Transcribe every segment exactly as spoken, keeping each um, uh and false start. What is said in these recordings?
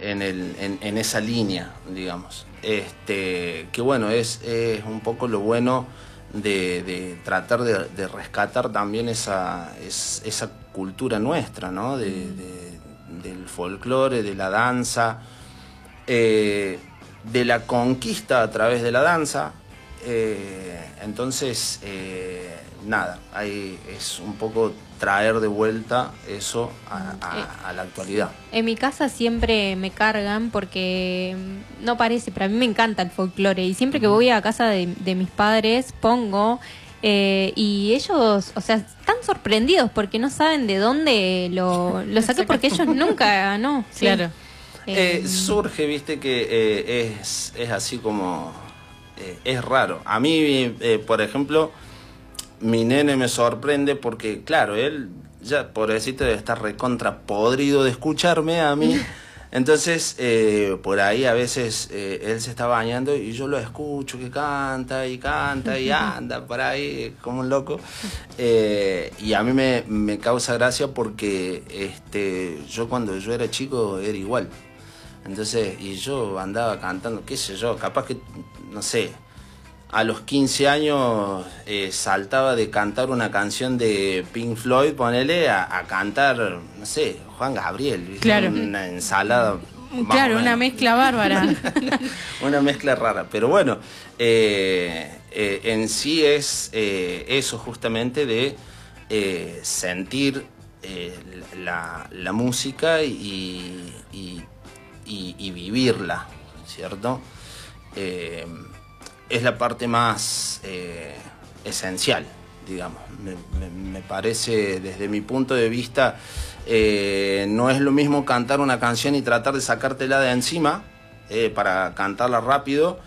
en, el, en, en esa línea, digamos. Este, que bueno, es, es un poco lo bueno de, de tratar de, de rescatar también esa, es, esa cultura nuestra, ¿no? De, de, del folclore, de la danza, eh, de la conquista a través de la danza. Eh, entonces, eh, nada, hay, es un poco traer de vuelta eso a, a, a la actualidad. En mi casa siempre me cargan porque no parece, pero a mí me encanta el folclore y siempre que voy a casa de, de mis padres pongo eh, y ellos, o sea, están sorprendidos porque no saben de dónde lo, lo saqué porque ellos nunca, no, sí. Claro. Eh, eh, surge, viste, que eh, es, es así como, eh, es raro. A mí, eh, por ejemplo, mi nene me sorprende porque, claro, él ya, por decirte, debe estar recontra podrido de escucharme a mí. Entonces, eh, por ahí a veces eh, él se está bañando y yo lo escucho que canta y canta y anda por ahí como un loco. Eh, y a mí me, me causa gracia porque este, yo cuando yo era chico era igual. Entonces, y yo andaba cantando, qué sé yo, capaz que, no sé, a los quince años eh, saltaba de cantar una canción de Pink Floyd, ponele, a, a cantar, no sé, Juan Gabriel, ¿viste? Claro. Una ensalada. Claro, una mezcla bárbara. Una mezcla rara, pero bueno, eh, eh, en sí es eh, eso justamente de eh, sentir eh, la, la música y, y, y, y vivirla, ¿cierto? Eh, es la parte más eh, esencial, digamos. Me, me, me parece, desde mi punto de vista, eh, no es lo mismo cantar una canción y tratar de sacártela de encima eh, para cantarla rápido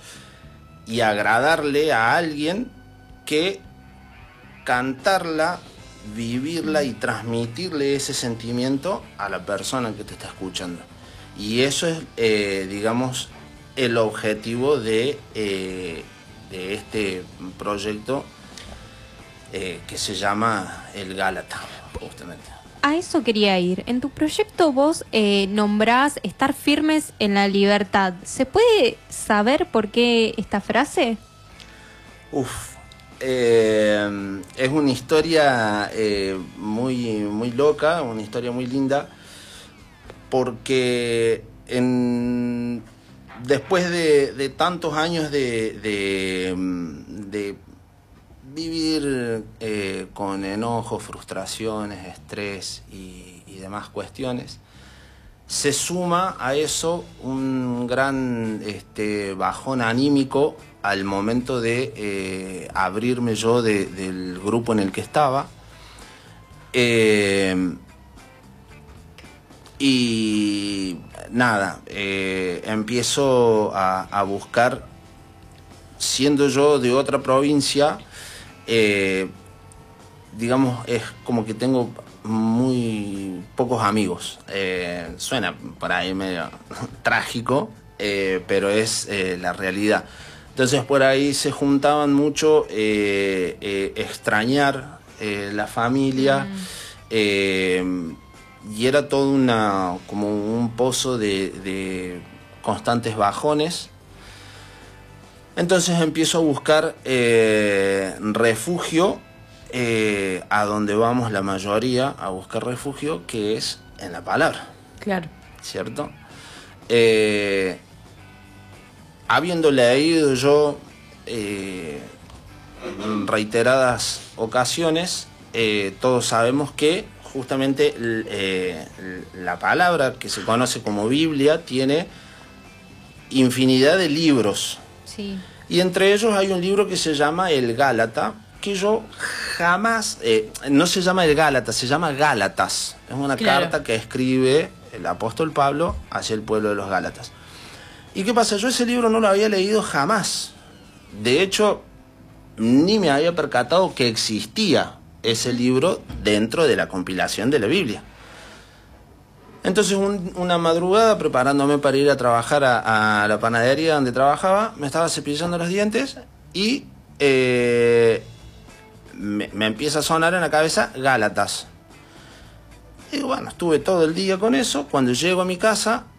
y agradarle a alguien que cantarla, vivirla y transmitirle ese sentimiento a la persona que te está escuchando. Y eso es, eh, digamos, el objetivo de, eh, de este proyecto eh, que se llama El Gálata, justamente. A eso quería ir. En tu proyecto vos eh, nombrás estar firmes en la libertad. ¿Se puede saber por qué esta frase? Uf, eh, es una historia eh, muy, muy loca, una historia muy linda, porque en... después de, de tantos años de, de, de vivir eh, con enojo, frustraciones, estrés y, y demás cuestiones, se suma a eso un gran este, bajón anímico al momento de eh, abrirme yo de, del grupo en el que estaba. Eh, Y nada, eh, empiezo a, a buscar, siendo yo de otra provincia, eh, digamos, es como que tengo muy pocos amigos. Eh, suena por ahí medio trágico, eh, pero es eh, la realidad. Entonces por ahí se juntaban mucho eh, eh, extrañar eh, la familia, mm. eh, y era todo una, como un pozo de, de constantes bajones. Entonces empiezo a buscar eh, refugio, eh, a donde vamos la mayoría a buscar refugio, que es en la palabra. Claro. ¿Cierto? Eh, habiendo leído yo eh, en reiteradas ocasiones, eh, todos sabemos que justamente eh, la palabra que se conoce como Biblia tiene infinidad de libros. Sí. Y entre ellos hay un libro que se llama El Gálata, que yo jamás, eh, no se llama El Gálata, se llama Gálatas. Es una claro. carta que escribe el apóstol Pablo hacia el pueblo de los Gálatas. ¿Y qué pasa? Yo ese libro no lo había leído jamás. De hecho, ni me había percatado que existía ese libro dentro de la compilación de la Biblia. Entonces un, una madrugada, preparándome para ir a trabajar a, a la panadería donde trabajaba, me estaba cepillando los dientes y eh, me, me empieza a sonar en la cabeza Gálatas. Y bueno, estuve todo el día con eso. Cuando llego a mi casa,